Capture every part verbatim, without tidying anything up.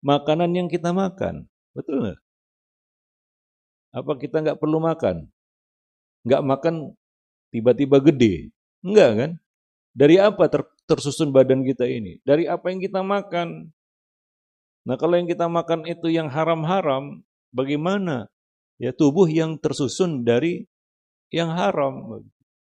makanan yang kita makan. Betul nggak? Apa kita nggak perlu makan? Nggak makan tiba-tiba gede? Enggak kan? Dari apa ter tersusun badan kita ini? Dari apa yang kita makan? Nah kalau yang kita makan itu yang haram-haram, bagaimana? Ya tubuh yang tersusun dari yang haram.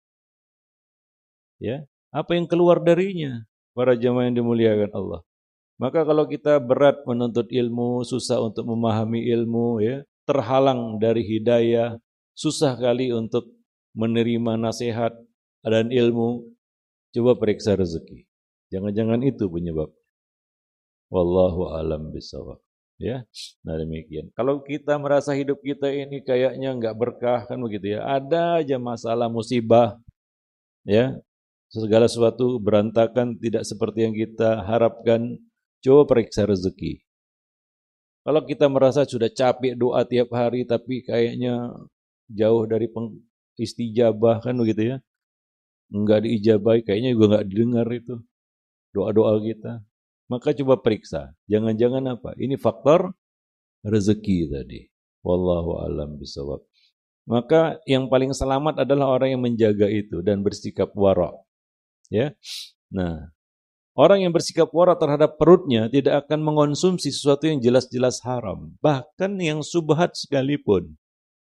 Ya, apa yang keluar darinya? Para jamaah yang dimuliakan Allah. Maka kalau kita berat menuntut ilmu, susah untuk memahami ilmu, ya, terhalang dari hidayah, susah kali untuk menerima nasihat dan ilmu, coba periksa rezeki. Jangan-jangan itu penyebab. Wallahu a'lam bishawab. Ya, nah demikian. Kalau kita merasa hidup kita ini kayaknya nggak berkah kan begitu ya, ada aja masalah musibah, ya, segala sesuatu berantakan tidak seperti yang kita harapkan. Coba periksa rezeki. Kalau kita merasa sudah capek doa tiap hari tapi kayaknya jauh dari istijabah kan begitu ya, enggak diijabahi, kayaknya juga enggak didengar itu doa-doa kita. Maka coba periksa, jangan-jangan apa? Ini faktor rezeki tadi. Wallahu a'lam bishawab. Maka yang paling selamat adalah orang yang menjaga itu dan bersikap wara'. Ya. Nah, orang yang bersikap wara' terhadap perutnya tidak akan mengonsumsi sesuatu yang jelas-jelas haram, bahkan yang subhat sekalipun.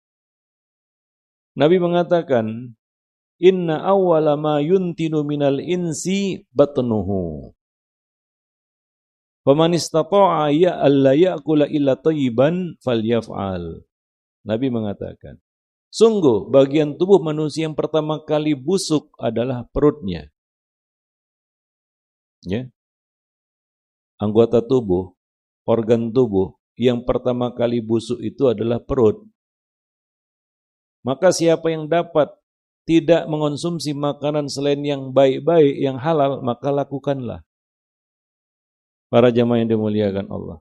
Nabi mengatakan, "Inna awwala ma yuntinu minal insi batnuhu. Faman istata'a ya alla ya'kula illa thayyiban falyaf'al." Nabi mengatakan, sungguh bagian tubuh manusia yang pertama kali busuk adalah perutnya. Ya. Anggota tubuh, organ tubuh yang pertama kali busuk itu adalah perut. Maka siapa yang dapat tidak mengonsumsi makanan selain yang baik-baik, yang halal, maka lakukanlah. Para jamaah yang dimuliakan Allah.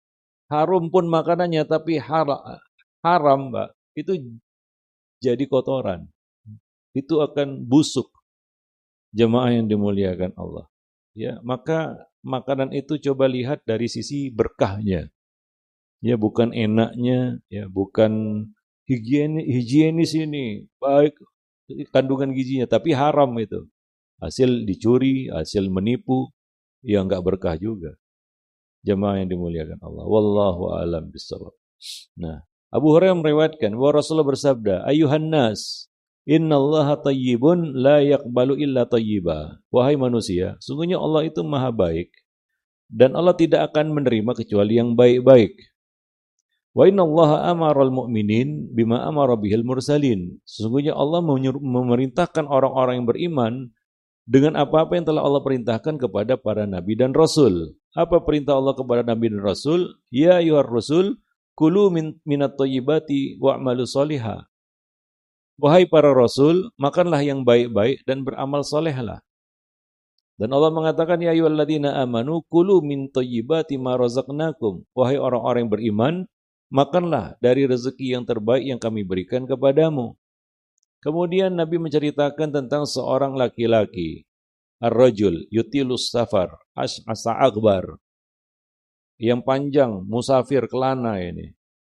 Harum pun makanannya, tapi haram, haram Mbak, itu jadi kotoran. Itu akan busuk. Jamaah yang dimuliakan Allah. Ya, maka makanan itu coba lihat dari sisi berkahnya. Ya, bukan enaknya, ya, bukan higienis, higienis ini, baik kandungan gizinya, tapi haram itu. Hasil dicuri, hasil menipu, ya enggak berkah juga. Jamaah yang dimuliakan Allah. Wallahu a'lam bishawab. Nah, Abu Hurairah meriwayatkan bahwa Rasulullah bersabda, "Ayuhan nas, innallaha tayyibun la yaqbalu illa tayyiba." Wahai manusia, sungguhnya Allah itu maha baik dan Allah tidak akan menerima kecuali yang baik-baik. Wa innallaha amaral mu'minin bima amara bihil mursalin. Sesungguhnya Allah memerintahkan orang-orang yang beriman dengan apa-apa yang telah Allah perintahkan kepada para nabi dan rasul. Apa perintah Allah kepada nabi dan rasul? Ya ayyuhar rasul, kulu min minat thayyibati wa'malu sholihah. Wahai para rasul, makanlah yang baik-baik dan beramal solehlah. Dan Allah mengatakan, ya ayyuhalladzina amanu kulu min thayyibati ma razaqnakum. Wahai orang-orang yang beriman, makanlah dari rezeki yang terbaik yang kami berikan kepadamu. Kemudian Nabi menceritakan tentang seorang laki-laki, ar-rajul yutilus safar, as'asa akbar, yang panjang, musafir, kelana ini.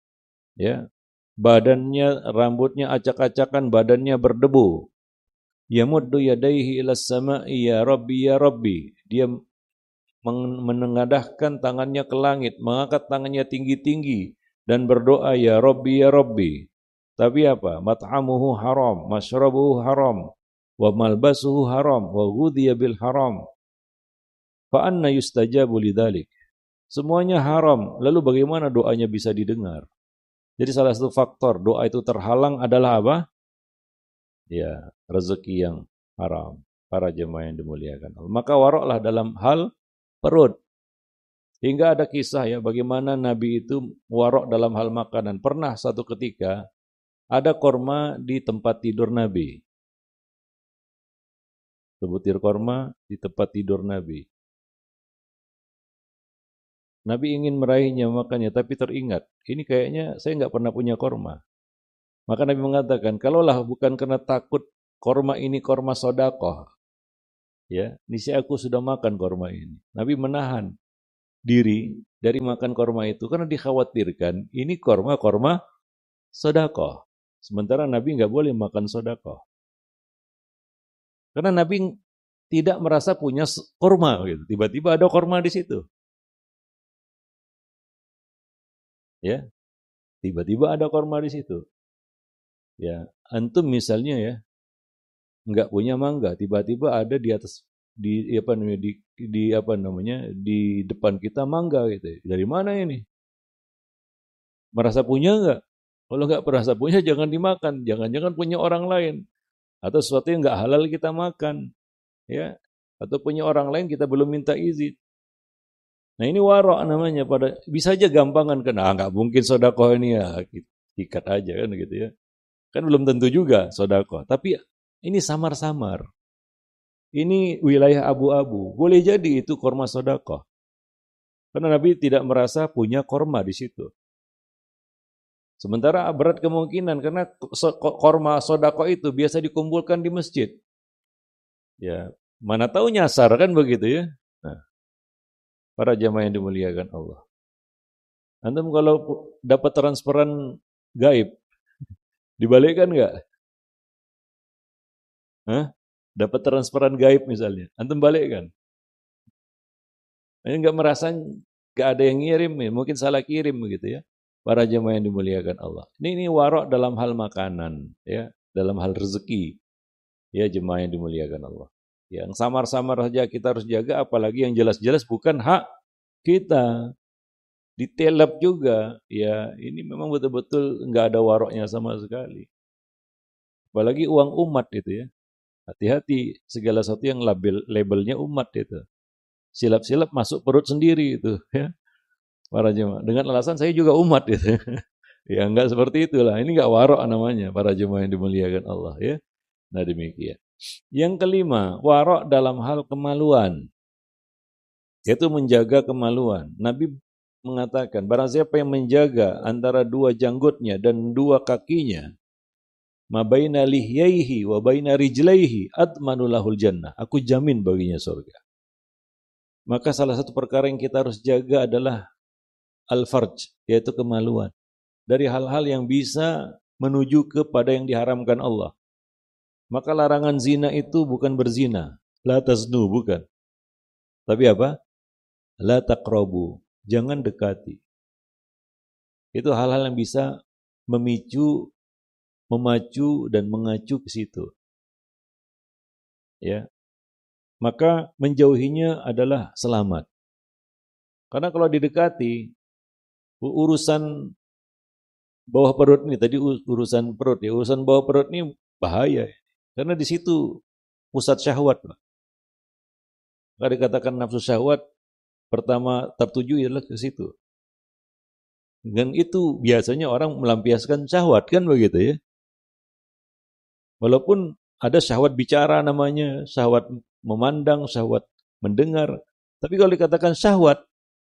Ya, badannya, rambutnya acak-acakan, badannya berdebu. Yamuddu yadaihi ilas sama'i ya Rabbi ya Rabbi. Dia menengadahkan tangannya ke langit, mengangkat tangannya tinggi-tinggi dan berdoa ya Rabbi ya Rabbi. Tapi apa? Mat'amuhu haram, masyrabuhu haram, wa malbasuhu haram, wa ghudhiya bil haram. Fa anna yustajabu lidzalik. Semuanya haram, lalu bagaimana doanya bisa didengar? Jadi salah satu faktor doa itu terhalang adalah apa? Ya, rezeki yang haram. Para jemaah yang dimuliakan Allah. Maka waroklah dalam hal perut. Hingga ada kisah ya bagaimana Nabi itu warok dalam hal makanan. Pernah satu ketika ada korma di tempat tidur Nabi. Sebutir korma di tempat tidur Nabi. Nabi ingin meraihnya makannya, tapi teringat, ini kayaknya saya nggak pernah punya korma. Maka Nabi mengatakan, kalaulah bukan karena takut korma ini korma sodakoh, ya, niscaya aku sudah makan korma ini. Nabi menahan. diri dari makan korma itu karena dikhawatirkan ini korma-korma sedekah. Sementara Nabi nggak boleh makan sedekah. Karena Nabi tidak merasa punya korma gitu. Tiba-tiba ada korma di situ. Ya, tiba-tiba ada korma di situ. Ya, antum misalnya ya nggak punya mangga, tiba-tiba ada di atas di apa namanya di, di apa namanya di depan kita mangga gitu. Dari mana ini? Merasa punya nggak? Kalau nggak merasa punya jangan dimakan, jangan-jangan punya orang lain atau sesuatu yang nggak halal kita makan, ya. Atau punya orang lain kita belum minta izin. Nah ini warok namanya. Pada bisa aja gampangan kan, ah nggak mungkin sodako ini ya, ikat aja kan gitu ya. Kan belum tentu juga sodako. Tapi ini samar-samar. Ini wilayah abu-abu. Boleh jadi itu korma sodako. Karena Nabi tidak merasa punya korma di situ. Sementara berat kemungkinan karena korma sodako itu biasa dikumpulkan di masjid. Ya, mana tahu nyasar kan begitu ya. Nah, para jamaah yang dimuliakan Allah. Antum kalau dapat transferan gaib, dibalikkan nggak? Hah? Dapat transferan gaib misalnya, antum balikkan? Ini nggak merasa nggak ada yang ngirim, mungkin salah kirim begitu ya. Para jemaah yang dimuliakan Allah. Ini ini warok dalam hal makanan, ya, dalam hal rezeki, ya jemaah yang dimuliakan Allah. Yang samar-samar saja kita harus jaga, apalagi yang jelas-jelas bukan hak kita. Ditelap juga, ya ini memang betul-betul nggak ada waroknya sama sekali. Apalagi uang umat itu ya. Hati-hati segala sesuatu yang label labelnya umat itu. Silap-silap masuk perut sendiri itu ya. Para jemaah dengan alasan saya juga umat itu. Ya enggak seperti itulah. Ini enggak warok namanya para jemaah yang dimuliakan Allah ya. Nah demikian. Yang kelima, warok dalam hal kemaluan. Yaitu menjaga kemaluan. Nabi mengatakan barang siapa yang menjaga antara dua janggutnya dan dua kakinya, ma baina lihyaihi wa baina rijlaihi admanu lahul jannah. Aku jamin baginya surga. Maka salah satu perkara yang kita harus jaga adalah al-farj, yaitu kemaluan. Dari hal-hal yang bisa menuju kepada yang diharamkan Allah. Maka larangan zina itu bukan berzina. La taznu, bukan. Tapi apa? La taqrabu, jangan dekati. Itu hal-hal yang bisa memicu, memacu, dan mengacu ke situ. Ya. Maka menjauhinya adalah selamat. Karena kalau didekati, urusan bawah perut ini, tadi urusan perut ya, urusan bawah perut ini bahaya. Karena di situ pusat syahwat. Kalau dikatakan nafsu syahwat, pertama tertuju adalah ke situ. Dan itu biasanya orang melampiaskan syahwat, kan begitu ya. Walaupun ada syahwat bicara namanya, syahwat memandang, syahwat mendengar. Tapi kalau dikatakan syahwat,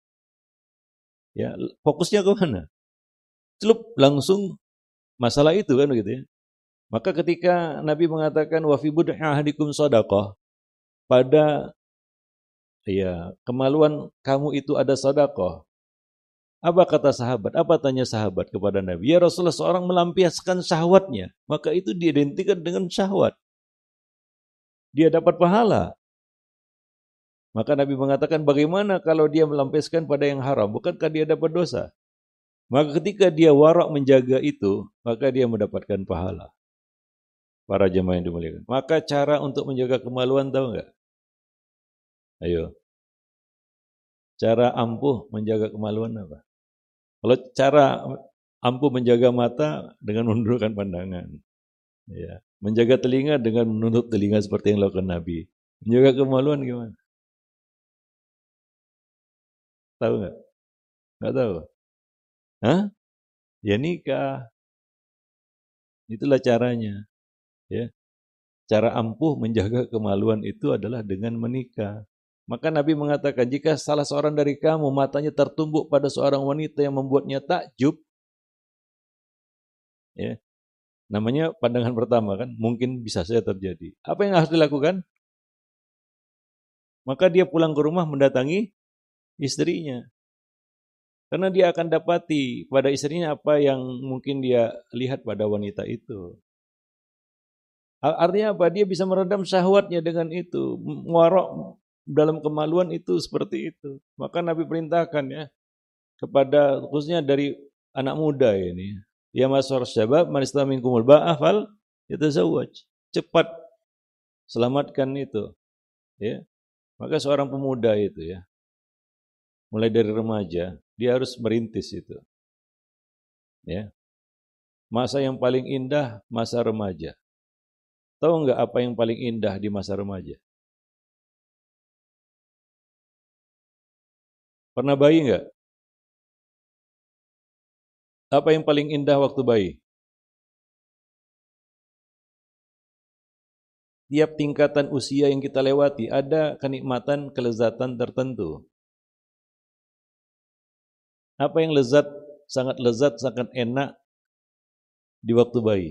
ya fokusnya ke mana? Celup langsung masalah itu kan begitu ya. Maka ketika Nabi mengatakan wa fi bud'i ahadikum shadaqah, pada ya kemaluan kamu itu ada sedekah. Apa kata sahabat? Apa tanya sahabat kepada Nabi? Ya Rasulullah, seorang melampiaskan syahwatnya, maka itu diidentikan dengan syahwat. Dia dapat pahala. Maka Nabi mengatakan, bagaimana kalau dia melampiaskan pada yang haram? Bukankah dia dapat dosa? Maka ketika dia warak menjaga itu, maka dia mendapatkan pahala. Para jemaah yang dimuliakan. Maka cara untuk menjaga kemaluan tahu enggak? Ayo. Cara ampuh menjaga kemaluan apa? Kalau cara ampuh menjaga mata dengan menundukkan pandangan. Ya. Menjaga telinga dengan menutup telinga seperti yang dilakukan Nabi. Menjaga kemaluan gimana? Tahu enggak? Enggak tahu? Hah? Ya nikah. Itulah caranya. Ya. Cara ampuh menjaga kemaluan itu adalah dengan menikah. Maka Nabi mengatakan, jika salah seorang dari kamu matanya tertumbuk pada seorang wanita yang membuatnya takjub, ya, namanya pandangan pertama kan, mungkin bisa saja terjadi. Apa yang harus dilakukan? Maka dia pulang ke rumah mendatangi istrinya. Karena dia akan dapati pada istrinya apa yang mungkin dia lihat pada wanita itu. Artinya apa? Dia bisa meredam syahwatnya dengan itu. Muarok dalam kemaluan itu seperti itu. Maka Nabi perintahkan ya kepada khususnya dari anak muda ini. Ya masyarakat syabab man istata minkumul ba'ah fal yatazawwaj. Cepat selamatkan itu. Ya. Maka seorang pemuda itu ya, mulai dari remaja, dia harus merintis itu. Ya. Masa yang paling indah masa remaja. Tahu enggak apa yang paling indah di masa remaja? Pernah bayi enggak? Apa yang paling indah waktu bayi? Tiap tingkatan usia yang kita lewati ada kenikmatan, kelezatan tertentu. Apa yang lezat, sangat lezat, sangat enak di waktu bayi?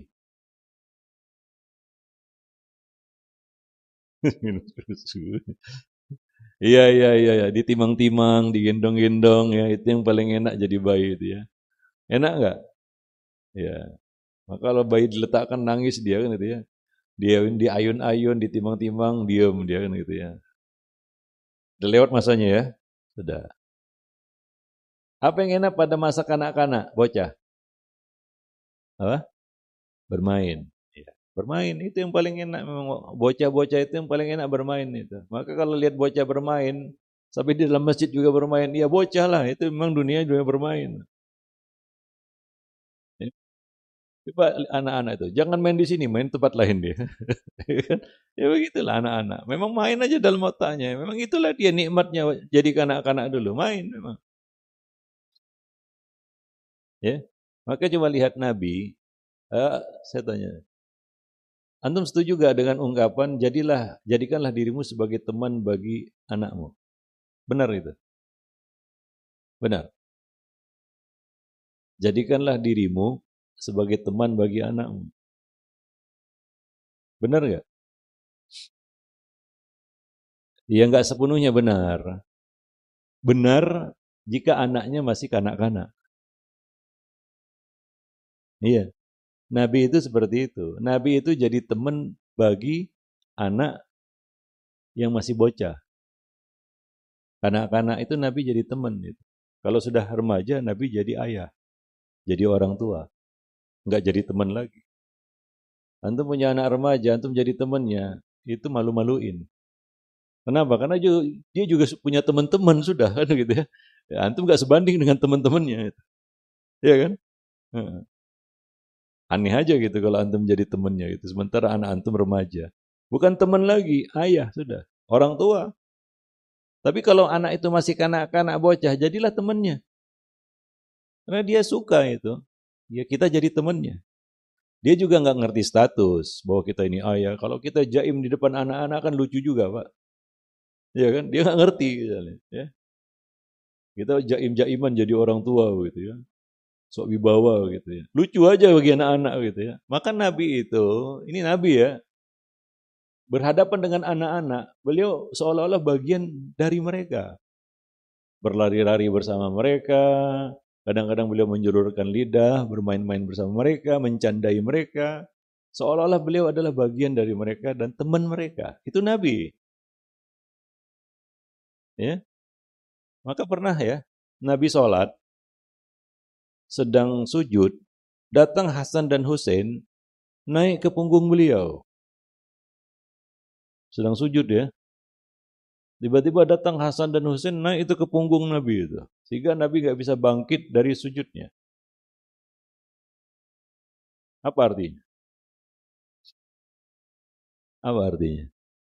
Iya, iya, iya, ya. Ditimang-timang, digendong-gendong, ya itu yang paling enak jadi bayi itu ya. Enak enggak? Ya. Maka kalau bayi diletakkan nangis dia kan itu ya. Dia diayun-ayun, ditimang-timang, diam dia kan gitu ya. Sudah lewat masanya ya? Sudah. Apa yang enak pada masa kanak-kanak, bocah? Apa? Bermain. Ya. Bermain itu yang paling enak memang. Bocah-bocah itu yang paling enak bermain itu. Maka kalau lihat bocah bermain, sampai di dalam masjid juga bermain, ya bocah lah. Itu memang dunia dunia bermain. Ya. Coba anak-anak itu, jangan main di sini, main tempat lain dia. Ya begitulah anak-anak. Memang main aja dalam otaknya. Memang itulah dia nikmatnya jadi kanak-kanak dulu, main memang. Ya. Maka coba lihat Nabi, uh, saya tanya, antum setuju gak dengan ungkapan jadilah jadikanlah dirimu sebagai teman bagi anakmu? Benar itu? Benar. Jadikanlah dirimu sebagai teman bagi anakmu. Benar gak? Ya enggak sepenuhnya benar. Benar jika anaknya masih kanak-kanak. Iya. Nabi itu seperti itu. Nabi itu jadi teman bagi anak yang masih bocah. Kanak-kanak itu Nabi jadi teman. Gitu. Kalau sudah remaja, Nabi jadi ayah. Jadi orang tua. Enggak jadi teman lagi. Antum punya anak remaja, antum jadi temannya, itu malu-maluin. Kenapa? Karena dia juga punya teman-teman sudah kan gitu ya. Antum enggak sebanding dengan teman-temannya. Iya kan? Aneh aja gitu kalau antum jadi temannya gitu. Sementara anak antum remaja. Bukan teman lagi, ayah sudah. Orang tua. Tapi kalau anak itu masih kanak-kanak bocah, jadilah temannya. Karena dia suka itu. Ya kita jadi temannya. Dia juga nggak ngerti status bahwa kita ini ayah. Kalau kita jaim di depan anak-anak kan lucu juga, Pak. Ya kan? Dia nggak ngerti misalnya, ya. Kita jaim-jaiman jadi orang tua gitu ya. Sok wibawa gitu ya. Lucu aja bagi anak-anak gitu ya. Maka Nabi itu, ini Nabi ya, berhadapan dengan anak-anak, beliau seolah-olah bagian dari mereka. Berlari-lari bersama mereka, kadang-kadang beliau menjulurkan lidah, bermain-main bersama mereka, mencandai mereka. Seolah-olah beliau adalah bagian dari mereka dan teman mereka. Itu Nabi. Ya. Maka pernah ya, Nabi sholat, sedang sujud, datang Hasan dan Hussein, naik ke punggung beliau. Sedang sujud ya. Tiba-tiba datang Hasan dan Hussein naik itu ke punggung Nabi itu. Sehingga Nabi gak bisa bangkit dari sujudnya. Apa artinya? Apa artinya?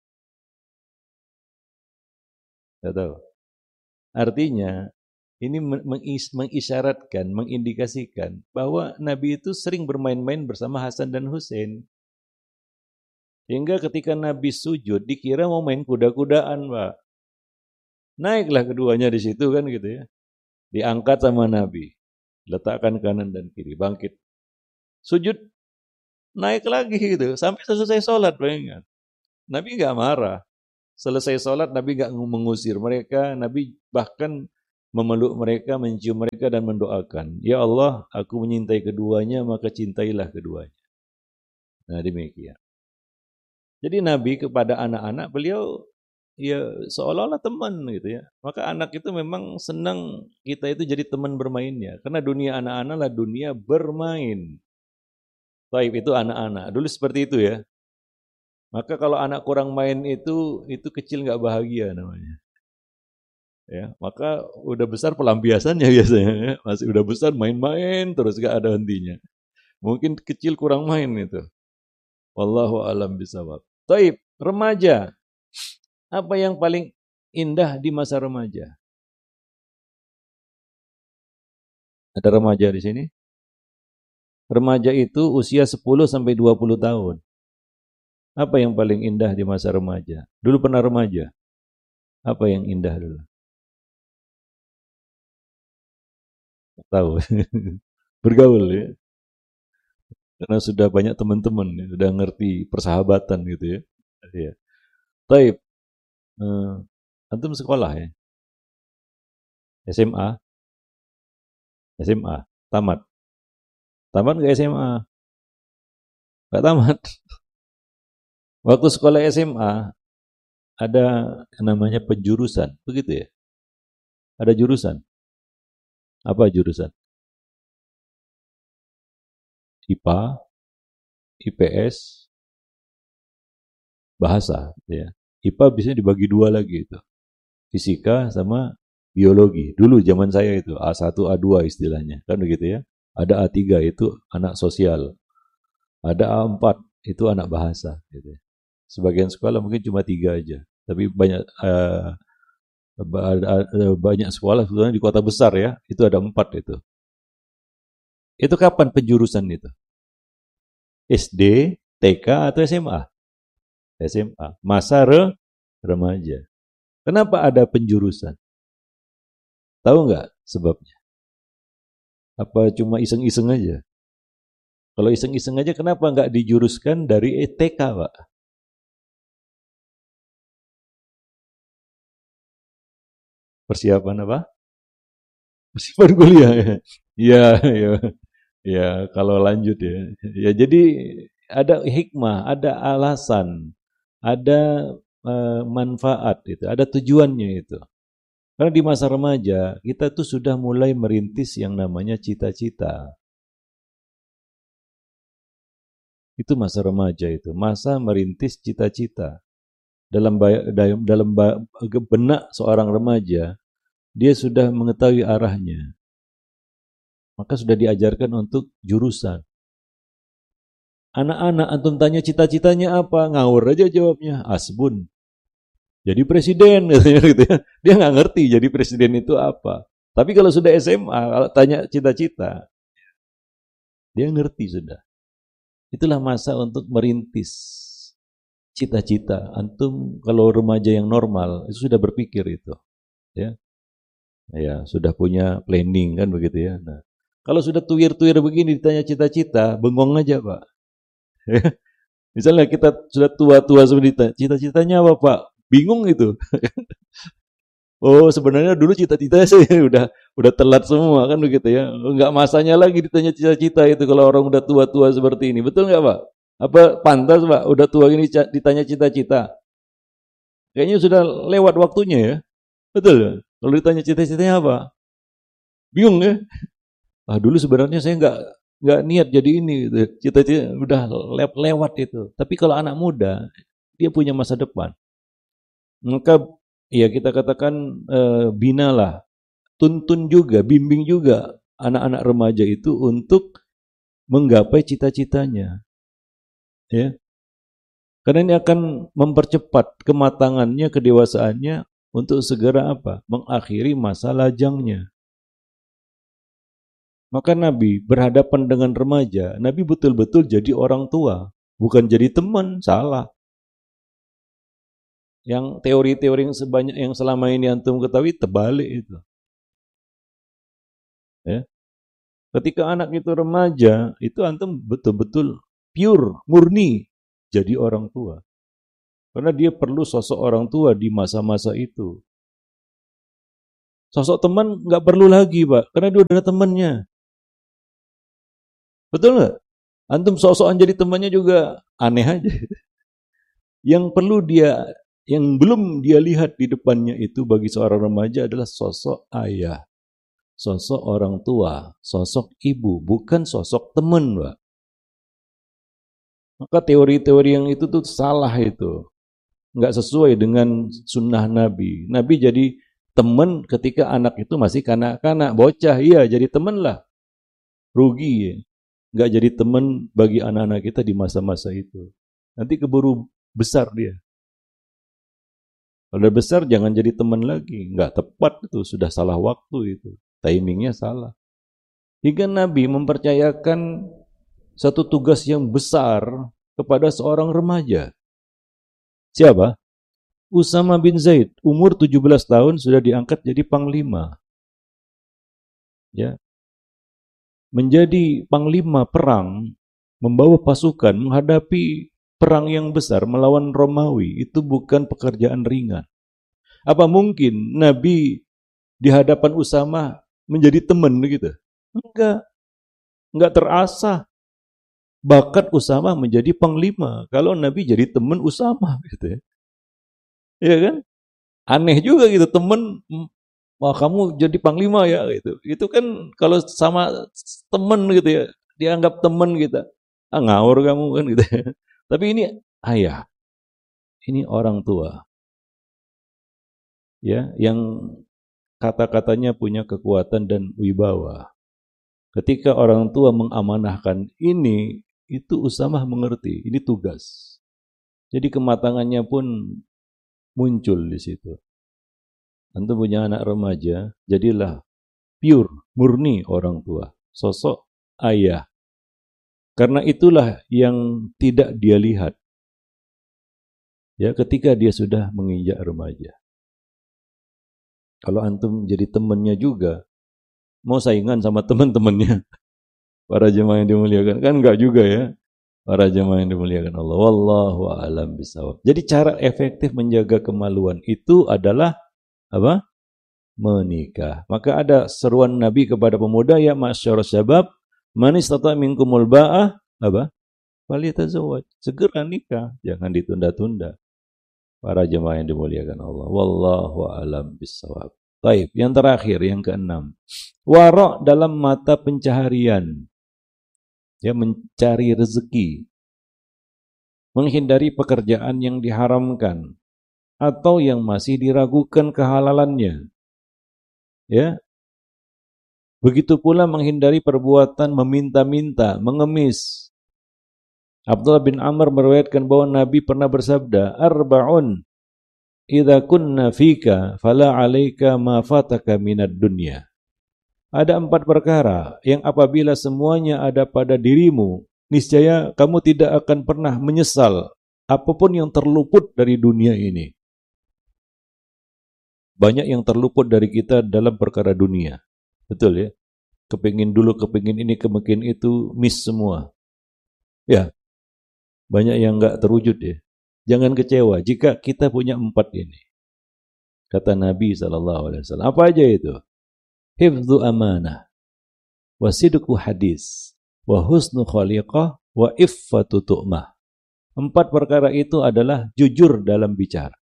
Tidak tahu. Artinya, ini mengisyaratkan, mengindikasikan bahwa Nabi itu sering bermain-main bersama Hasan dan Hussein. Hingga ketika Nabi sujud, dikira mau main kuda-kudaan, Pak. Naiklah keduanya di situ kan gitu ya. Diangkat sama Nabi. Letakkan kanan dan kiri, bangkit. Sujud, naik lagi gitu. Sampai selesai sholat, bayangkan. Nabi enggak marah. Selesai sholat Nabi nggak mengusir mereka, Nabi bahkan memeluk mereka, mencium mereka dan mendoakan, ya Allah, aku menyintai keduanya, maka cintailah keduanya. Nah demikian. Jadi Nabi kepada anak-anak beliau ya seolah-olah teman gitu ya. Maka anak itu memang senang kita itu jadi teman bermainnya. Karena dunia anak-anak lah dunia bermain. Taib itu anak-anak. Dulu seperti itu ya. Maka kalau anak kurang main itu itu kecil nggak bahagia namanya. Ya, maka udah besar pelampiasannya biasanya. Ya. Masih udah besar main-main terus nggak ada hentinya. Mungkin kecil kurang main itu. Wallahu a'lam bishawab. Taib, remaja. Apa yang paling indah di masa remaja? Ada remaja di sini? Remaja itu usia sepuluh sampai dua puluh tahun. Apa yang paling indah di masa remaja? Dulu pernah remaja. Apa yang indah dulu? Tahu. Bergaul ya. Karena sudah banyak teman-teman, ya, sudah ngerti persahabatan gitu ya. Ya. Taib. Uh, antum sekolah ya? S M A? S M A? Tamat? Tamat nggak S M A? Nggak tamat. Waktu sekolah S M A, ada namanya penjurusan, begitu ya? Ada jurusan. Apa jurusan? I P A, I P S, bahasa. Ya. I P A bisa dibagi dua lagi itu. Fisika sama biologi. Dulu zaman saya itu A satu, A dua istilahnya. Kan begitu ya. Ada A tiga itu anak sosial. Ada A empat itu anak bahasa. Gitu. Sebagian sekolah mungkin cuma tiga aja. Tapi banyak uh, banyak sekolah sebetulnya di kota besar ya. Itu ada empat itu. Itu kapan penjurusan itu? S D, T K atau S M A? S M A. Masa re, remaja. Kenapa ada penjurusan? Tahu nggak sebabnya? Apa cuma iseng-iseng aja? Kalau iseng-iseng aja kenapa nggak dijuruskan dari T K, Pak? Persiapan apa? Persiapan kuliah ya. Iya, iya. Ya, kalau lanjut ya. Ya, jadi ada hikmah, ada alasan, ada uh, manfaat itu, ada tujuannya itu. Karena di masa remaja kita tuh sudah mulai merintis yang namanya cita-cita. Itu masa remaja itu, masa merintis cita-cita. Dalam dalam benak seorang remaja, dia sudah mengetahui arahnya. Maka sudah diajarkan untuk jurusan. Anak-anak antum tanya cita-citanya apa? Ngawur aja jawabnya, asbun. Jadi presiden katanya gitu ya. Dia nggak ngerti jadi presiden itu apa. Tapi kalau sudah S M A, kalau tanya cita-cita, dia ngerti sudah. Itulah masa untuk merintis cita-cita. Antum kalau remaja yang normal itu sudah berpikir itu, ya, ya sudah punya planning kan begitu ya. Nah, kalau sudah tuir-tuir begini ditanya cita-cita, bengong aja Pak. Misalnya kita sudah tua-tua seperti itu, cita-citanya apa Pak? Bingung itu. Oh sebenarnya dulu cita-citanya sih udah udah telat semua kan begitu ya. Enggak masanya lagi ditanya cita-cita itu kalau orang udah tua-tua seperti ini. Betul nggak Pak? Apa pantas Pak udah tua ini ditanya cita-cita? Kayaknya sudah lewat waktunya ya. Betul. Kalau ditanya cita-citanya apa? Bingung ya. Ah dulu sebenarnya saya nggak nggak niat jadi ini gitu. Cita-cita udah le- lewat itu. Tapi kalau anak muda dia punya masa depan. Maka ya kita katakan eh, binalah, tuntun juga, bimbing juga anak-anak remaja itu untuk menggapai cita-citanya. Ya. Karena ini akan mempercepat kematangannya, kedewasaannya untuk segera apa? Mengakhiri masa lajangnya. Maka Nabi berhadapan dengan remaja, Nabi betul-betul jadi orang tua, bukan jadi teman, salah. Yang teori-teori yang sebanyak yang selama ini antum ketahui terbalik itu. Ya. Ketika anak itu remaja, itu antum betul-betul pure, murni jadi orang tua. Karena dia perlu sosok orang tua di masa-masa itu. Sosok teman nggak perlu lagi, Pak, karena dia udah ada temannya. Betul nggak? Antum sok-sokan jadi temannya juga aneh aja. Yang perlu dia, yang belum dia lihat di depannya itu bagi seorang remaja adalah sosok ayah, sosok orang tua, sosok ibu, bukan sosok teman, Pak. Maka teori-teori yang itu tuh salah itu. Nggak sesuai dengan sunnah Nabi. Nabi jadi teman ketika anak itu masih kanak-kanak, bocah, iya jadi teman lah. Rugi ya. Nggak jadi teman bagi anak-anak kita di masa-masa itu. Nanti keburu besar dia. Kalau udah besar jangan jadi teman lagi. Nggak tepat itu, sudah salah waktu itu. Timingnya salah. Hingga Nabi mempercayakan satu tugas yang besar kepada seorang remaja. Siapa? Usama bin Zaid, umur tujuh belas tahun sudah diangkat jadi panglima. Ya. Menjadi panglima perang, membawa pasukan menghadapi perang yang besar melawan Romawi, itu bukan pekerjaan ringan. Apa mungkin Nabi di hadapan Usama menjadi teman gitu? Enggak. Enggak terasa. Bakat Usama menjadi panglima. Kalau Nabi jadi teman Usama gitu ya. Iya kan? Aneh juga gitu, teman, wah kamu jadi panglima ya gitu. Itu kan kalau sama teman gitu ya, dianggap teman kita. Ah ngawur kamu kan gitu. Tapi ini ayah. Ini orang tua. Ya, yang kata-katanya punya kekuatan dan wibawa. Ketika orang tua mengamanahkan ini, itu Usamah mengerti, ini tugas. Jadi kematangannya pun muncul di situ. Antum punya anak remaja, jadilah pure, murni orang tua, sosok ayah. Karena itulah yang tidak dia lihat. Ya, ketika dia sudah menginjak remaja. Kalau antum jadi temannya juga, mau saingan sama teman-temannya, para jemaah yang dimuliakan, kan enggak juga ya. Para jemaah yang dimuliakan Allah. Wallahu a'lam bishawab. Jadi cara efektif menjaga kemaluan itu adalah apa? Menikah. Maka ada seruan Nabi kepada pemuda, ya ma'syarus syabab, man istata' minkumul ba'ah, apa? Falyatazawwaj. Segera nikah, jangan ditunda-tunda. Para jemaah yang dimuliakan Allah. Wallahu a'lam bishawab. Baik, yang terakhir, yang keenam. Wara' dalam mata pencaharian. Ya, mencari rezeki. Menghindari pekerjaan yang diharamkan atau yang masih diragukan kehalalannya. Ya. Begitu pula menghindari perbuatan meminta-minta, mengemis. Abdullah bin Amr meriwayatkan bahwa Nabi pernah bersabda, "Arba'un idza kunna fika fala 'alaika ma fataka minad dunya." Ada empat perkara yang apabila semuanya ada pada dirimu, niscaya kamu tidak akan pernah menyesal apapun yang terluput dari dunia ini. Banyak yang terluput dari kita dalam perkara dunia. Betul ya? Kepingin dulu, kepingin ini, kepingin itu, miss semua. Ya, banyak yang enggak terwujud ya. Jangan kecewa jika kita punya empat ini. Kata Nabi shallallahu alaihi wasallam. Apa aja itu? Hifdzu amanah, wa sidqu hadis, wa husnu khaliqah, wa iffatu tu'mah. Empat perkara itu adalah jujur dalam bicara.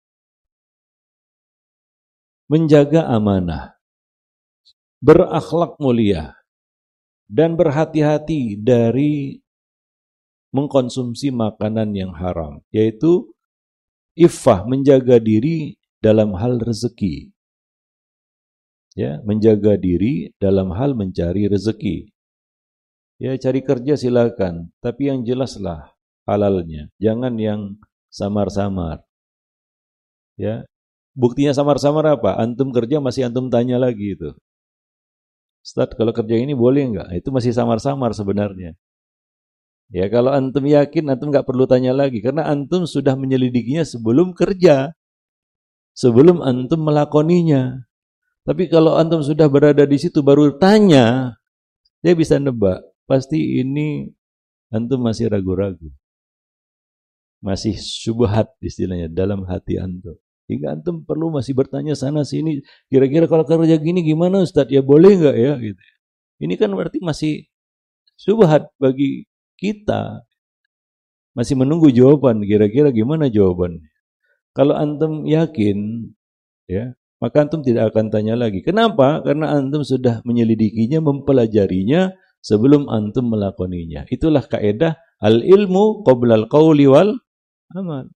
Menjaga amanah, berakhlak mulia, dan berhati-hati dari mengkonsumsi makanan yang haram, yaitu iffah, menjaga diri dalam hal rezeki. Ya, menjaga diri dalam hal mencari rezeki. Ya, cari kerja silakan, tapi yang jelaslah halalnya, jangan yang samar-samar. Ya, buktinya samar-samar apa? Antum kerja masih antum tanya lagi itu. Ustaz, kalau kerja ini boleh enggak? Itu masih samar-samar sebenarnya. Ya, kalau antum yakin, antum enggak perlu tanya lagi, karena antum sudah menyelidikinya sebelum kerja, sebelum antum melakoninya. Tapi kalau antum sudah berada di situ baru tanya, dia bisa nebak. Pasti ini antum masih ragu-ragu. masih syubhat istilahnya dalam hati antum. Hingga antum perlu masih bertanya sana sini, kira-kira kalau kerja gini gimana Ustaz? Ya boleh nggak ya gitu. Ini kan berarti masih syubhat bagi kita. Masih menunggu jawaban, kira-kira gimana jawabannya. Kalau antum yakin, ya, maka antum tidak akan tanya lagi. Kenapa? Karena antum sudah menyelidikinya, mempelajarinya sebelum antum melakoninya. Itulah kaidah al-ilmu qabla al-qawli wal amal.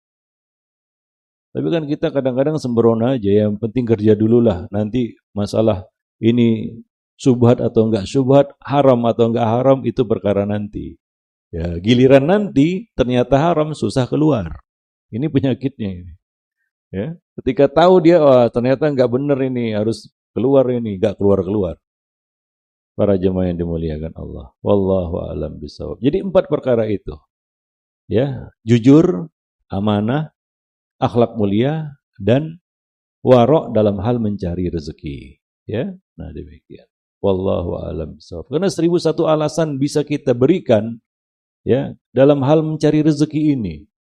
Tapi kan kita kadang-kadang sembrono aja, yang penting kerja dulu lah. Nanti masalah ini syubhat atau enggak syubhat, haram atau enggak haram, itu perkara nanti. Ya, giliran nanti ternyata haram, susah keluar. Ini penyakitnya ini. Ya, ketika tahu dia, oh, ternyata enggak benar ini, harus keluar ini, enggak keluar-keluar. Para jemaah yang dimuliakan Allah. Wallahu a'lam bishawab. Jadi empat perkara itu. Ya, jujur, amanah, akhlak mulia, dan warok dalam hal mencari rezeki. Ya, nah demikian. Wallahu a'lam bishawab. Karena seribu satu alasan bisa kita berikan, ya, dalam hal mencari rezeki ini.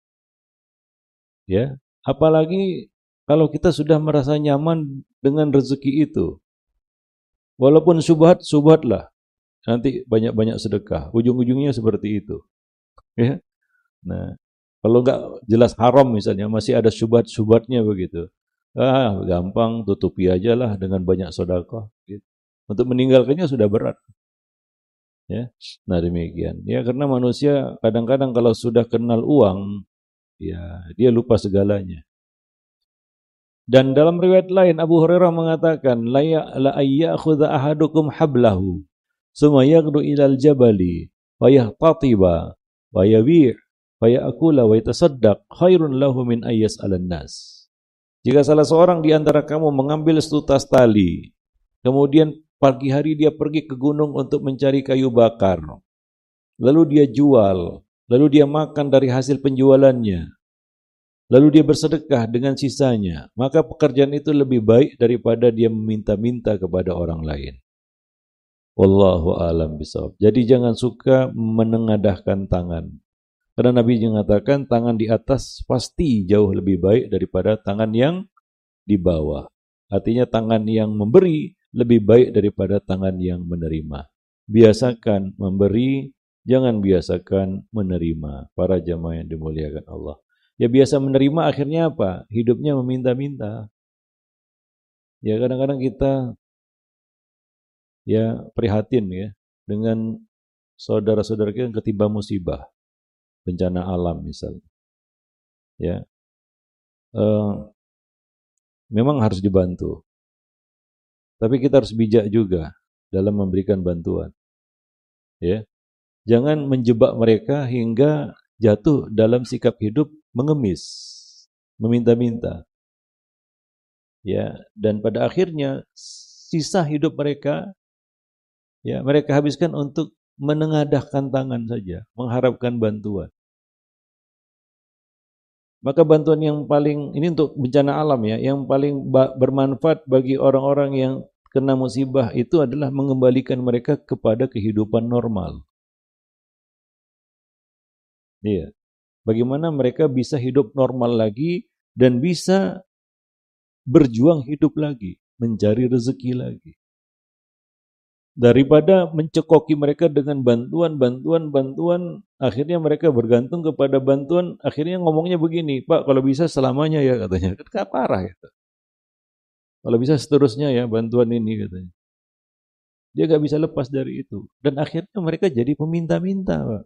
Ya, apalagi kalau kita sudah merasa nyaman dengan rezeki itu. Walaupun subhat, subhatlah. Nanti banyak-banyak sedekah. Ujung-ujungnya seperti itu. Ya. Nah, kalau enggak jelas haram misalnya, masih ada syubhat-syubhatnya begitu. Ah, gampang, tutupi aja lah dengan banyak sedekah. Gitu. Untuk meninggalkannya sudah berat. Ya, nah demikian. Ya, karena manusia kadang-kadang kalau sudah kenal uang, ya dia lupa segalanya. Dan dalam riwayat lain Abu Hurairah mengatakan, la la ayyakhudha ahadukum hablahu, summa yaghdu ilal jabali, wa yahtatiba, wa yabi', wa ya'kula wa yatasaddaq, khairun lahu min ayyas 'alan nas. Jika salah seorang di antara kamu mengambil setutas tali, kemudian pagi hari dia pergi ke gunung untuk mencari kayu bakar, lalu dia jual, lalu dia makan dari hasil penjualannya, lalu dia bersedekah dengan sisanya, maka pekerjaan itu lebih baik daripada dia meminta-minta kepada orang lain. Wallahu a'lam bishawab. Jadi jangan suka menengadahkan tangan. Karena Nabi mengatakan tangan di atas pasti jauh lebih baik daripada tangan yang di bawah. Artinya tangan yang memberi lebih baik daripada tangan yang menerima. Biasakan memberi, jangan biasakan menerima. Para jamaah yang dimuliakan Allah. Ya biasa menerima akhirnya apa? Hidupnya meminta-minta. Ya kadang-kadang kita ya prihatin ya dengan saudara-saudara kita yang ketimpa musibah, bencana alam misalnya. Ya, eh, memang harus dibantu. Tapi kita harus bijak juga dalam memberikan bantuan. Ya, jangan menjebak mereka hingga jatuh dalam sikap hidup mengemis, meminta-minta. Ya, dan pada akhirnya sisa hidup mereka ya mereka habiskan untuk menengadahkan tangan saja, mengharapkan bantuan. Maka bantuan yang paling ini untuk bencana alam ya, yang paling bermanfaat bagi orang-orang yang kena musibah itu adalah mengembalikan mereka kepada kehidupan normal. Iya. Bagaimana mereka bisa hidup normal lagi dan bisa berjuang hidup lagi, mencari rezeki lagi. Daripada mencekoki mereka dengan bantuan, bantuan, bantuan, akhirnya mereka bergantung kepada bantuan, akhirnya ngomongnya begini, Pak, kalau bisa selamanya ya katanya. Kan parah ya. Kalau bisa seterusnya ya bantuan ini katanya. Dia gak bisa lepas dari itu. Dan akhirnya mereka jadi peminta-minta, Pak.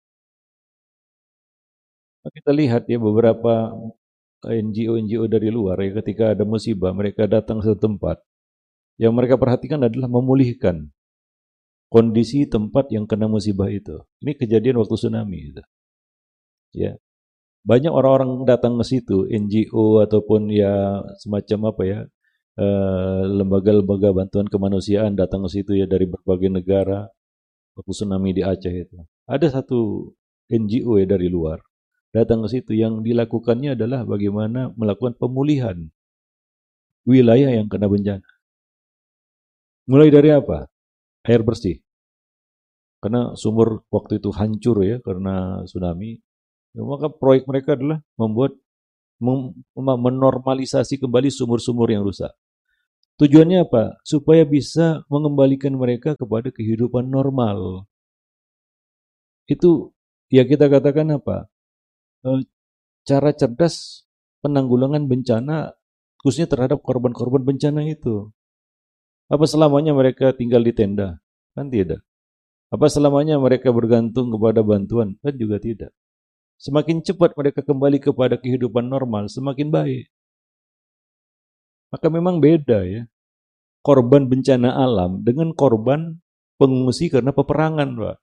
Kita lihat ya beberapa N G O-N G O dari luar ya, ketika ada musibah mereka datang ke tempat, yang mereka perhatikan adalah memulihkan kondisi tempat yang kena musibah itu. Ini kejadian waktu tsunami itu. Ya. Banyak orang-orang datang ke situ, N G O ataupun ya semacam apa ya, lembaga-lembaga bantuan kemanusiaan datang ke situ ya dari berbagai negara waktu tsunami di Aceh itu. Ada satu N G O ya dari luar datang ke situ, yang dilakukannya adalah bagaimana melakukan pemulihan wilayah yang kena bencana. Mulai dari apa? Air bersih. Karena sumur waktu itu hancur ya karena tsunami. Ya, maka proyek mereka adalah membuat menormalisasi kembali sumur-sumur yang rusak. Tujuannya apa? Supaya bisa mengembalikan mereka kepada kehidupan normal. Itu ya kita katakan apa? Cara cerdas penanggulangan bencana khususnya terhadap korban-korban bencana itu. Apa selamanya mereka tinggal di tenda? Kan tidak. Apa selamanya mereka bergantung kepada bantuan? Kan juga tidak. Semakin cepat mereka kembali kepada kehidupan normal, semakin baik. Maka memang beda ya. Korban bencana alam dengan korban pengungsi karena peperangan, Pak.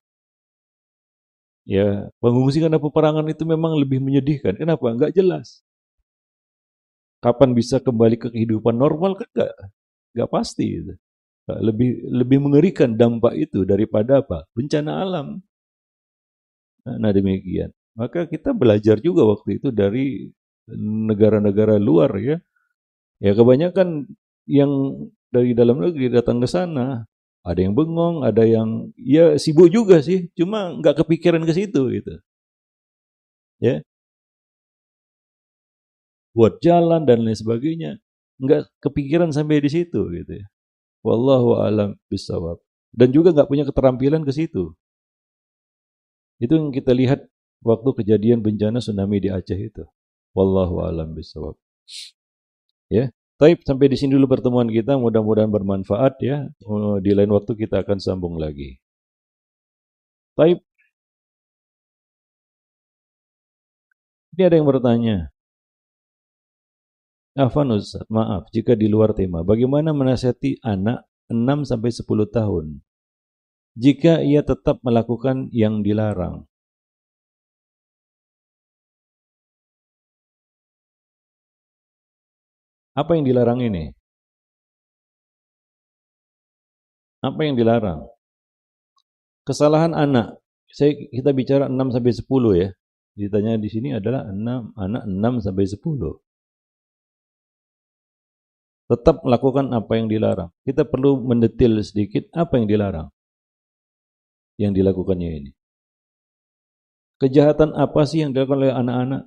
Ya, pengungsi karena peperangan itu memang lebih menyedihkan. Kenapa? Enggak jelas. Kapan bisa kembali ke kehidupan normal kan enggak, enggak pasti gitu. Lebih lebih mengerikan dampak itu daripada apa? Bencana alam. Nah, demikian. Maka kita belajar juga waktu itu dari negara-negara luar ya. Ya kebanyakan yang dari dalam negeri datang ke sana, ada yang bengong, ada yang ya sibuk juga sih, cuma nggak kepikiran ke situ gitu. Ya. Buat jalan dan lain sebagainya, nggak kepikiran sampai di situ gitu ya. Wallahu a'lam bishawab. Dan juga nggak punya keterampilan ke situ. Itu yang kita lihat waktu kejadian bencana tsunami di Aceh itu. Wallahu a'lam bishawab. Ya. Baik, sampai di sini dulu pertemuan kita, mudah-mudahan bermanfaat ya. Di lain waktu kita akan sambung lagi. Baik. Ini ada yang bertanya. Afan Ustaz, maaf jika di luar tema. Bagaimana menasihati anak enam sampai sepuluh tahun jika ia tetap melakukan yang dilarang? Apa yang dilarang ini? Apa yang dilarang? Kesalahan anak. Saya kita bicara enam sampai sepuluh ya. Ditanya di sini adalah enam anak enam sampai sepuluh. Tetap melakukan apa yang dilarang. Kita perlu mendetil sedikit apa yang dilarang. Yang dilakukannya ini. Kejahatan apa sih yang dilakukan oleh anak-anak?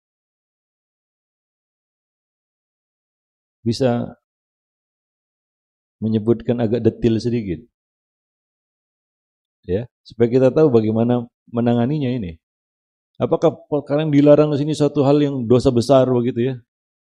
Bisa menyebutkan agak detil sedikit. Ya, supaya kita tahu bagaimana menanganinya ini. Apakah perkara yang dilarang di sini suatu hal yang dosa besar begitu ya?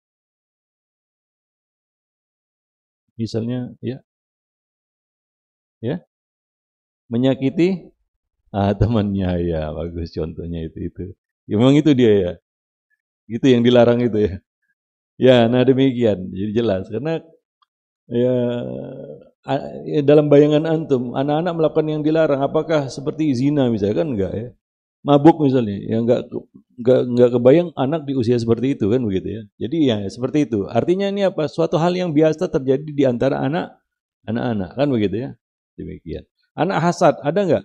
Misalnya, ya, ya, menyakiti ah temannya ya, bagus contohnya itu itu. Ya, memang itu dia ya, itu yang dilarang itu ya. Ya, nah demikian, jadi jelas karena ya dalam bayangan antum, anak-anak melakukan yang dilarang, apakah seperti zina misalnya kan enggak ya? Mabuk misalnya, ya enggak enggak enggak kebayang anak di usia seperti itu kan begitu ya. Jadi ya seperti itu. Artinya ini apa? Suatu hal yang biasa terjadi di antara anak anak-anak kan begitu ya. Demikian. Anak hasad ada enggak?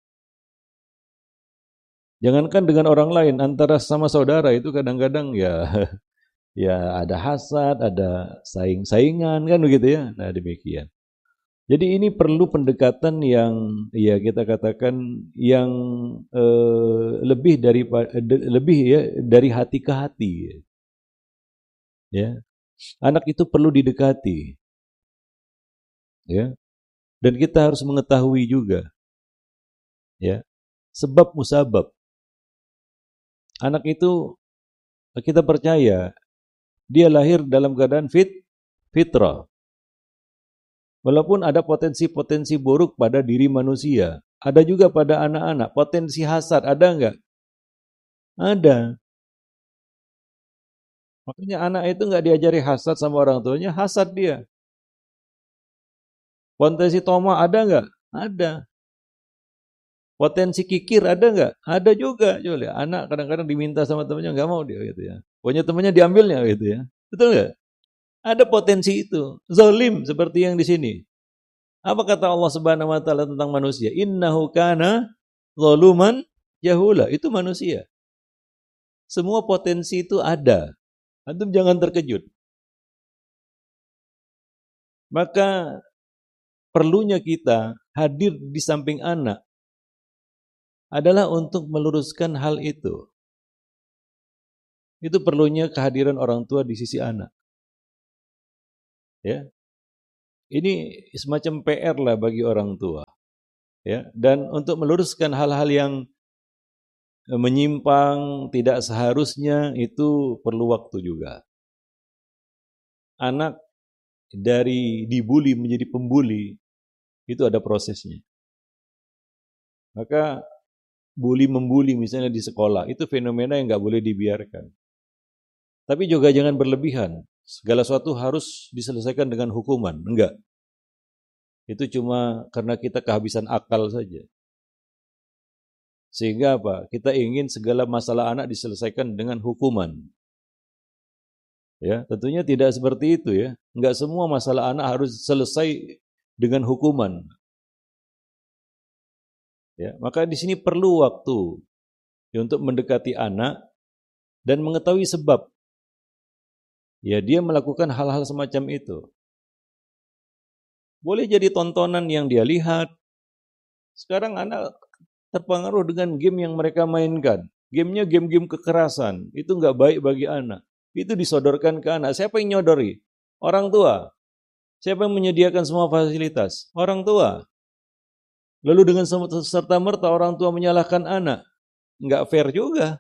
Jangankan dengan orang lain, antara sama saudara itu kadang-kadang ya ya ada hasad, ada saing-saingan kan begitu ya. Nah, demikian. Jadi ini perlu pendekatan yang ya kita katakan yang eh, lebih dari lebih ya dari hati ke hati. Ya. Anak itu perlu didekati. Ya. Dan kita harus mengetahui juga. Ya. Sebab musabab. Anak itu kita percaya dia lahir dalam keadaan fit fitrah. Walaupun ada potensi-potensi buruk pada diri manusia, ada juga pada anak-anak. Potensi hasad ada enggak? Ada. Makanya anak itu enggak diajari hasad sama orang tuanya, hasad dia. Potensi toma ada enggak? Ada. Potensi kikir ada enggak? Ada juga. Coba anak kadang-kadang diminta sama temannya enggak mau dia gitu ya. Pokoknya temannya diambilnya gitu ya. Betul enggak? Ada potensi itu. Zalim seperti yang di sini. Apa kata Allah Subhanahu wa taala tentang manusia? Innahu kana zaluman jahula. Itu manusia. Semua potensi itu ada. Antum jangan terkejut. Maka perlunya kita hadir di samping anak adalah untuk meluruskan hal itu. Itu perlunya kehadiran orang tua di sisi anak. Ya. Ini semacam P R lah bagi orang tua. Ya, dan untuk meluruskan hal-hal yang menyimpang, tidak seharusnya, itu perlu waktu juga. Anak dari dibuli menjadi pembuli, itu ada prosesnya. Maka bully membuli misalnya di sekolah, itu fenomena yang nggak boleh dibiarkan. Tapi juga jangan berlebihan. Segala sesuatu harus diselesaikan dengan hukuman. Enggak. Itu cuma karena kita kehabisan akal saja. Sehingga apa? Kita ingin segala masalah anak diselesaikan dengan hukuman. Ya, tentunya tidak seperti itu ya. Enggak semua masalah anak harus selesai dengan hukuman. Ya, maka di sini perlu waktu ya, untuk mendekati anak dan mengetahui sebab. Ya, dia melakukan hal-hal semacam itu. Boleh jadi tontonan yang dia lihat. Sekarang anak terpengaruh dengan game yang mereka mainkan. Gamenya game-game kekerasan. Itu nggak baik bagi anak. Itu disodorkan ke anak. Siapa yang nyodori? Orang tua. Siapa yang menyediakan semua fasilitas? Orang tua. Lalu dengan serta-merta orang tua menyalahkan anak. Nggak fair juga.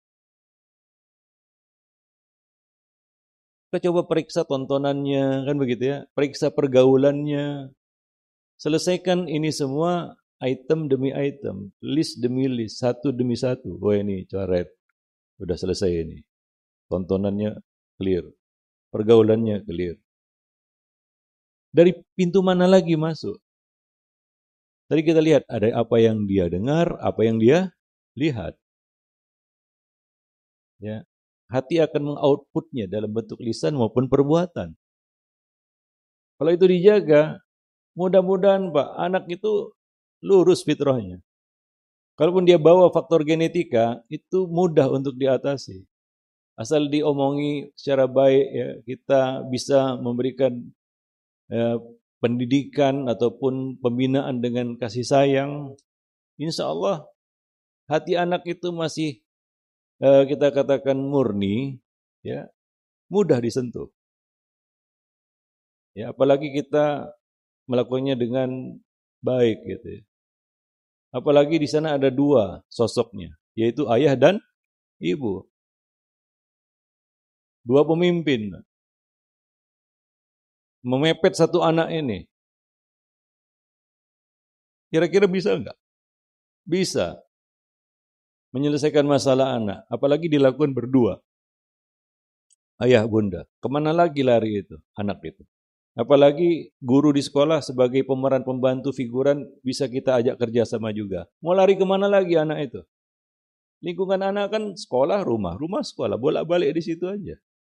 Kita coba periksa tontonannya, kan begitu ya. Periksa pergaulannya. Selesaikan ini semua item demi item, list demi list, satu demi satu. Oh ini coret, udah selesai ini. Tontonannya clear, pergaulannya clear. Dari pintu mana lagi masuk? Tadi kita lihat ada apa yang dia dengar, apa yang dia lihat. Ya. Hati akan mengoutputnya dalam bentuk lisan maupun perbuatan. Kalau itu dijaga, mudah-mudahan Pak, anak itu lurus fitrahnya. Kalaupun dia bawa faktor genetika, itu mudah untuk diatasi. Asal diomongi secara baik, ya, kita bisa memberikan ya, pendidikan ataupun pembinaan dengan kasih sayang. Insya Allah hati anak itu masih eh, kita katakan murni, ya, mudah disentuh. Ya, apalagi kita melakukannya dengan baik gitu ya. Apalagi di sana ada dua sosoknya, yaitu ayah dan ibu. Dua pemimpin. Memepet satu anak ini. Kira-kira bisa enggak? Bisa. Menyelesaikan masalah anak. Apalagi dilakukan berdua. Ayah bunda. Kemana lagi lari itu, anak itu? Apalagi guru di sekolah sebagai pemeran pembantu figuran bisa kita ajak kerjasama juga. Mau lari kemana lagi anak itu? Lingkungan anak kan sekolah, rumah, rumah, sekolah, bolak-balik di situ aja.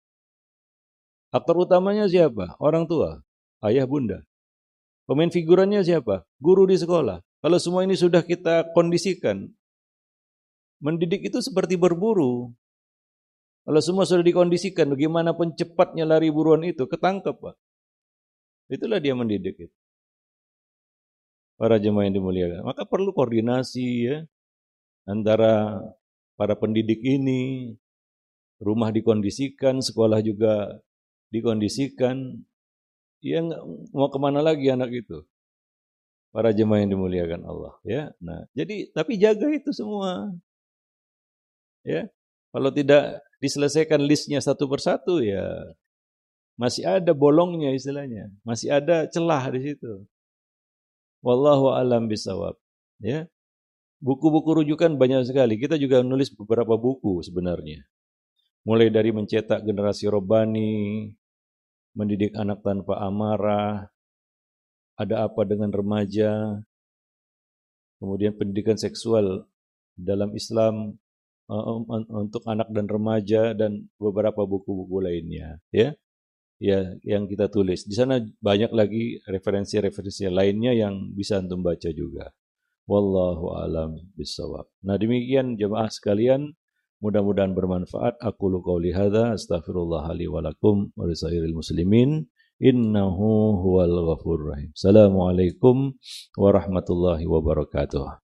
Aktor utamanya siapa? Orang tua, ayah bunda. Pemain figurannya siapa? Guru di sekolah. Kalau semua ini sudah kita kondisikan, mendidik itu seperti berburu. Kalau semua sudah dikondisikan, bagaimana pun cepatnya lari buruan itu, ketangkep Pak. Itulah dia mendidik itu. Para jemaah yang dimuliakan. Maka perlu koordinasi ya antara para pendidik ini, rumah dikondisikan, sekolah juga dikondisikan. Ya mau kemana lagi anak itu? Para jemaah yang dimuliakan Allah ya. Nah, jadi tapi jaga itu semua. Ya. Kalau tidak diselesaikan listnya satu persatu ya masih ada bolongnya istilahnya, masih ada celah di situ. Wallahu a'lam bishawab. Ya. Buku-buku rujukan banyak sekali. Kita juga menulis beberapa buku sebenarnya. Mulai dari mencetak generasi robbani, mendidik anak tanpa amarah, ada apa dengan remaja, kemudian pendidikan seksual dalam Islam uh, untuk anak dan remaja dan beberapa buku-buku lainnya, ya, ya yang kita tulis. Di sana banyak lagi referensi-referensi lainnya yang bisa antum baca juga. Wallahu a'lam bishawab. Nah demikian jemaah sekalian, mudah-mudahan bermanfaat. Aqulu qauli hadza astaghfirullah li wa lakum wa lisairil muslimin innahu huwal ghafurur rahim. Assalamualaikum warahmatullahi wabarakatuh.